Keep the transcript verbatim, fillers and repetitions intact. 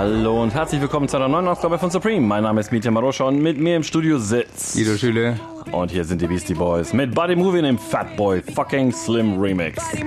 Hallo und herzlich willkommen zu einer neuen Ausgabe von Supreme. Mein Name ist Mietja Maroscha und mit mir im Studio sitzt Guido Schüle. Und hier sind die Beastie Boys mit Buddy Movie in dem Fatboy Fucking Slim Remix.